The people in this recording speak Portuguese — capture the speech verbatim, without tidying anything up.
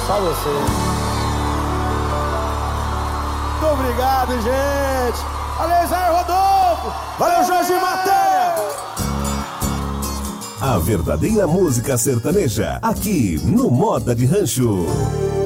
só você. Muito obrigado, gente. Valeu, Zé Rodolfo. Valeu, Jorge Matéria. A verdadeira música sertaneja, aqui no Moda de Rancho.